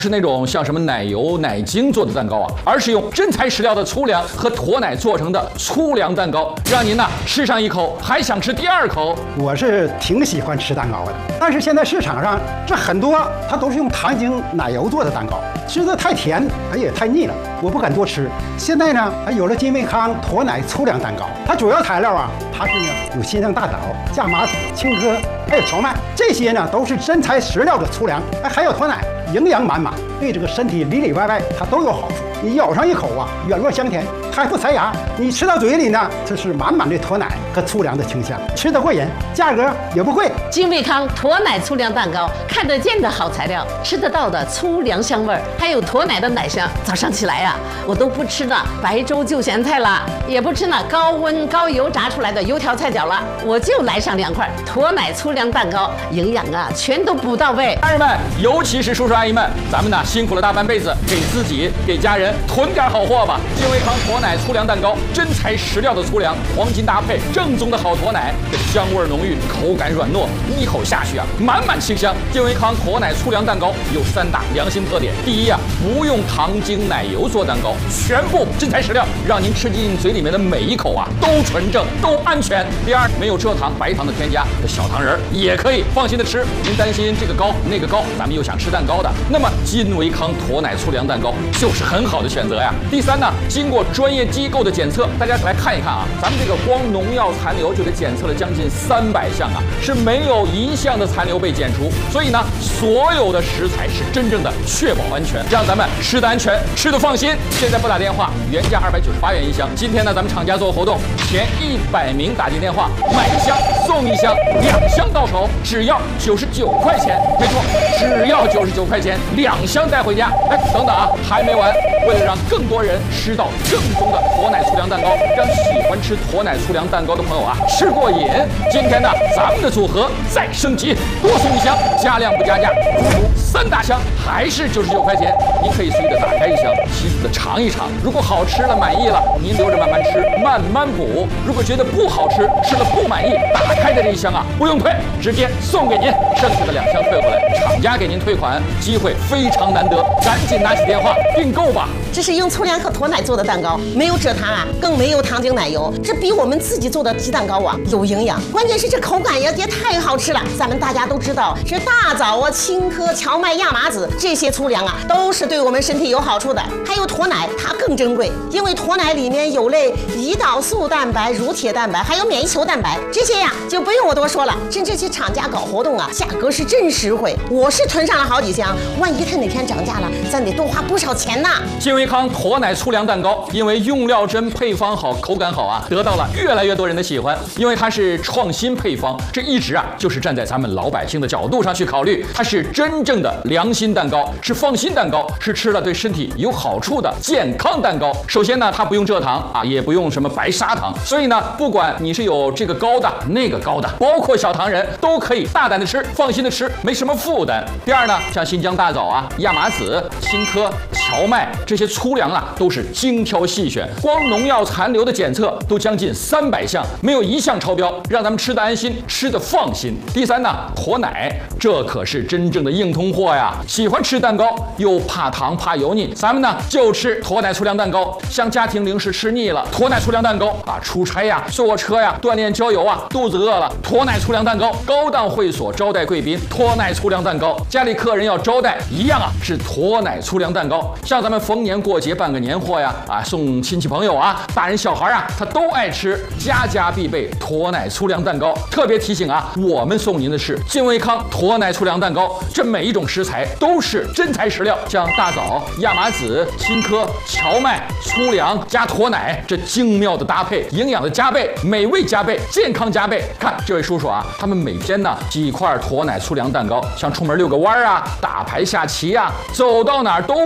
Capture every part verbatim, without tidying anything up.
是那种像什么奶油、奶精做的蛋糕啊，而是用真材实料的粗粮和驼奶做成的粗粮蛋糕，让您呢吃上一口还想吃第二口。 我是挺喜欢吃蛋糕的，但是现在市场上这很多它都是用糖精、奶油做的蛋糕，吃的太甜，它也太腻了，我不敢多吃。现在呢，还有了金卫康驼奶粗粮蛋糕，它主要材料啊，它是呢有新疆大枣、亚麻籽、青稞，还有荞麦，这些呢都是真材实料的粗粮，哎，还有驼奶。营养满满，对这个身体里里外外它都有好处。你咬上一口啊，软糯香甜，还不塞牙。你吃到嘴里呢，这是满满的驼奶和粗粮的清香，吃得过瘾，价格也不贵。 金卫康驼奶粗粮蛋糕，看得见的好材料，吃得到的粗粮香味儿，还有驼奶的奶香。早上起来呀、啊，我都不吃那白粥就咸菜了，也不吃那高温高油炸出来的油条菜饺了，我就来上两块驼奶粗粮蛋糕，营养啊全都补到位。 家人们，尤其是叔叔阿姨们，咱们呢辛苦了大半辈子，给自己给家人囤点好货吧。金卫康驼奶粗粮蛋糕，真材实料的粗粮，黄金搭配，正宗的好驼奶，这香味浓郁，口感软糯，一口下去啊，满满清香。金卫康驼奶粗粮蛋糕有三大良心特点：第一啊，不用糖精奶油做蛋糕，全部真材实料，让您吃进嘴里面的每一口啊都纯正，都安全。第二，没有蔗糖、白糖的添加，这小糖人也可以放心的吃。您担心这个高那个高，咱们又想吃蛋糕的，那么金维康驼奶粗粮蛋糕就是很好的选择呀。第三呢，经过专业机构的检测，大家来看一看啊，咱们这个光农药残留就得检测了将近三百项啊，是没有一项的残留被检出。所以呢，所有的食材是真正的确保安全，让咱们吃的安全，吃的放心。现在拨打电话，原价二百九十八元一箱，今天呢，咱们厂家做活动，前一百名打进电话买一箱送一箱，两箱到手只要九十九块钱，没错，只要九十九块钱，两箱带回家。哎，等等啊，还没完！为了让更多人吃到正宗的驼奶粗粮蛋糕，让喜欢吃驼奶粗粮蛋糕的朋友啊吃过瘾，今天呢，咱们的组合再升级，多送一箱，加量不加价，足足三大箱，还是九十九块钱。您可以随意的打开一箱，细细的尝一尝，如果好吃了满意了，您留着慢慢吃，慢慢补；如果觉得不好吃，吃了不满意，打开的这一箱啊不用退，直接送给您，剩下的两箱退回来，厂家给您退款，机会非常难得，赶紧拿起电话订购吧。 这是用粗粮和驼奶做的蛋糕，没有蔗糖啊，更没有糖精奶油，这比我们自己做的鸡蛋糕啊有营养，关键是这口感也也太好吃了。咱们大家都知道，这大枣啊、青稞、荞麦、亚麻籽这些粗粮啊，都是对我们身体有好处的。还有驼奶，它更珍贵，因为驼奶里面有类胰岛素蛋白、乳铁蛋白，还有免疫球蛋白，这些呀就不用我多说了。趁这些厂家搞活动啊，价格是真实惠，我是囤上了好几箱，万一它哪天涨价了，咱得多花不少钱呢。 金维康驼奶粗粮蛋糕，因为用料真、配方好、口感好啊，得到了越来越多人的喜欢。因为它是创新配方，这一直啊就是站在咱们老百姓的角度上去考虑，它是真正的良心蛋糕，是放心蛋糕，是吃了对身体有好处的健康蛋糕。首先呢，它不用蔗糖啊，也不用什么白砂糖，所以呢，不管你是有这个高的、那个高的，包括小糖人都可以大胆的吃，放心的吃，没什么负担。第二呢，像新疆大枣啊、亚麻籽、青稞、荞麦这些粗粮啊，都是精挑细选，光农药残留的检测都将近三百项，没有一项超标，让咱们吃得安心，吃得放心。第三呢，驼奶，这可是真正的硬通货呀！喜欢吃蛋糕又怕糖怕油腻，咱们呢就吃驼奶粗粮蛋糕。像家庭零食吃腻了，驼奶粗粮蛋糕啊，出差呀、坐车呀、锻炼郊游啊，肚子饿了，驼奶粗粮蛋糕。高档会所招待贵宾，驼奶粗粮蛋糕。家里客人要招待，一样啊，是驼奶粗粮蛋糕。像咱们逢年过节办个年货呀，啊，送亲戚朋友啊，大人小孩啊，他都爱吃，家家必备驼奶粗粮蛋糕。特别提醒啊，我们送您的是金维康驼奶粗粮蛋糕，这每一种食材都是真材实料，像大枣、亚麻籽、青稞、荞麦、粗粮加驼奶，这精妙的搭配，营养的加倍，美味加倍，健康加倍。看这位叔叔啊，他们每天呢几块驼奶粗粮蛋糕，像出门遛个弯啊，打牌下棋啊，走到哪儿都带着驼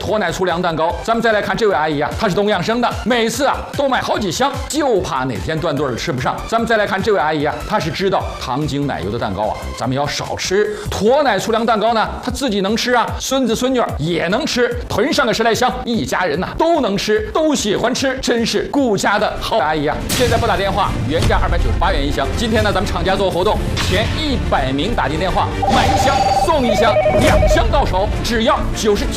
驼奶粗粮蛋糕。咱们再来看这位阿姨啊，她是东阳生的，每次啊都买好几箱，就怕哪天断顿儿吃不上。咱们再来看这位阿姨啊，她是知道糖精奶油的蛋糕啊，咱们要少吃。驼奶粗粮蛋糕呢，她自己能吃啊，孙子孙女也能吃，囤上个十来箱，一家人呐、啊、都能吃，都喜欢吃，真是顾家的好阿姨啊！现在拨打电话，原价二百九十八元一箱，今天呢咱们厂家做活动，前一百名打进电话买一箱送一箱，两箱到手只要九十九。